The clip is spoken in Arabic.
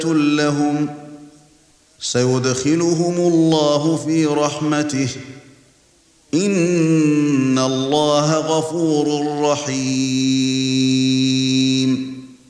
لهم سيدخلهم الله في رحمته إن الله غفور رحيم.